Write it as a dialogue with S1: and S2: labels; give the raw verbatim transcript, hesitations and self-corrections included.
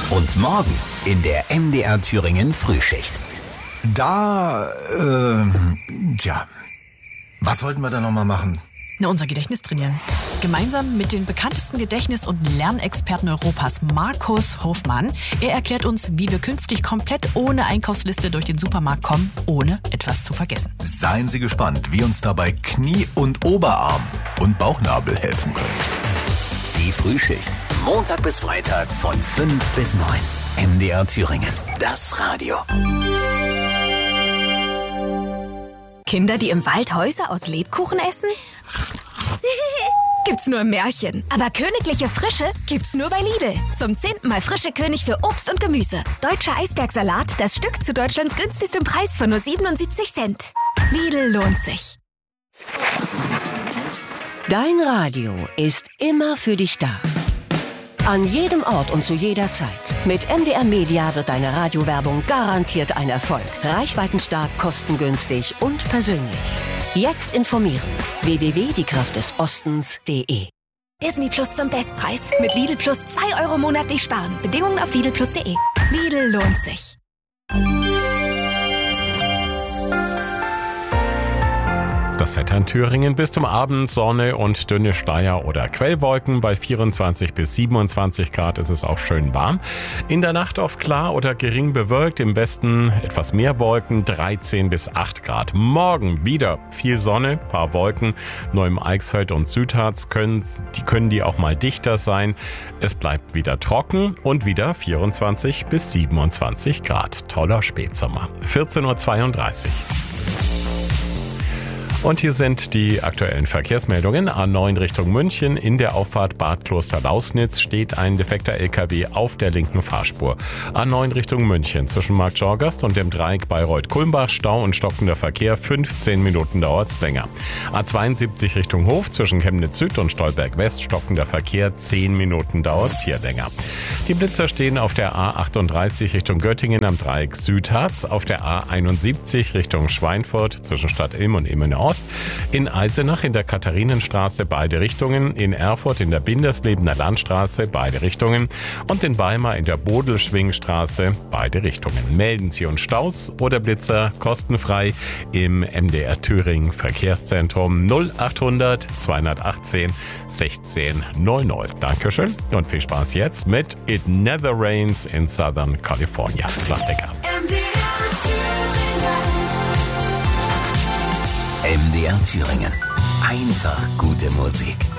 S1: Und morgen in der M D R Thüringen Frühschicht.
S2: Da, äh, tja, was wollten wir da nochmal machen?
S3: Na, unser Gedächtnis trainieren. Gemeinsam mit den bekanntesten Gedächtnis- und Lernexperten Europas, Markus Hofmann. Er erklärt uns, wie wir künftig komplett ohne Einkaufsliste durch den Supermarkt kommen, ohne etwas zu vergessen.
S2: Seien Sie gespannt, wie uns dabei Knie- und Oberarm und Bauchnabel helfen können.
S1: Die Frühschicht. Montag bis Freitag von fünf bis neun. M D R Thüringen. Das Radio.
S4: Kinder, die im Wald Häuser aus Lebkuchen essen? Gibt's nur im Märchen. Aber königliche Frische gibt's nur bei Lidl. Zum zehnten Mal frische König für Obst und Gemüse. Deutscher Eisbergsalat, das Stück zu Deutschlands günstigstem Preis von nur siebenundsiebzig Cent. Lidl lohnt sich.
S5: Dein Radio ist immer für dich da. An jedem Ort und zu jeder Zeit. Mit M D R Media wird deine Radiowerbung garantiert ein Erfolg. Reichweitenstark, kostengünstig und persönlich. Jetzt informieren. w w w punkt die kraft des ostens punkt de.
S4: Disney Plus zum Bestpreis. Mit Lidl Plus zwei Euro monatlich sparen. Bedingungen auf lidl plus punkt de. Lidl lohnt sich.
S6: Das Wetter in Thüringen: bis zum Abend Sonne und dünne Schleier oder Quellwolken. Bei vierundzwanzig bis siebenundzwanzig Grad ist es auch schön warm. In der Nacht oft klar oder gering bewölkt. Im Westen etwas mehr Wolken, dreizehn bis acht Grad. Morgen wieder viel Sonne, paar Wolken. Nur im Eichsfeld und Südharz können die, können die auch mal dichter sein. Es bleibt wieder trocken und wieder vierundzwanzig bis siebenundzwanzig Grad. Toller Spätsommer. vierzehn Uhr zweiunddreißig. Und hier sind die aktuellen Verkehrsmeldungen. A neun Richtung München. In der Auffahrt Bad Kloster-Lausnitz steht ein defekter L K W auf der linken Fahrspur. A neun Richtung München. Zwischen Markt Schorgast und dem Dreieck Bayreuth-Kulmbach Stau und stockender Verkehr. fünfzehn Minuten dauert's länger. A zweiundsiebzig Richtung Hof. Zwischen Chemnitz Süd und Stolberg West stockender Verkehr. zehn Minuten dauert's hier länger. Die Blitzer stehen auf der A achtunddreißig Richtung Göttingen am Dreieck Südharz. Auf der A einundsiebzig Richtung Schweinfurt zwischen Stadt Ilm und Ilmenau Ost. In Eisenach in der Katharinenstraße beide Richtungen, in Erfurt in der Binderslebener Landstraße beide Richtungen und in Weimar in der Bodelschwingstraße beide Richtungen. Melden Sie uns Staus oder Blitzer kostenfrei im M D R Thüringen Verkehrszentrum null achthundert zweihundertachtzehn sechzehn null null. Dankeschön und viel Spaß jetzt mit It Never Rains in Southern California. Klassiker.
S1: M D R Thüringen. Einfach gute Musik.